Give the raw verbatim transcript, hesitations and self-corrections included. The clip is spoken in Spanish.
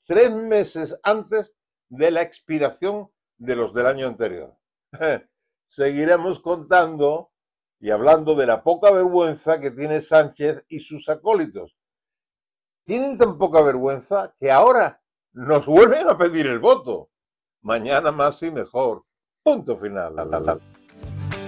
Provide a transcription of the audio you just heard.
tres meses antes de la expiración de los del año anterior. Seguiremos contando y hablando de la poca vergüenza que tiene Sánchez y sus acólitos. Tienen tan poca vergüenza que ahora nos vuelven a pedir el voto. Mañana más y mejor. Punto final.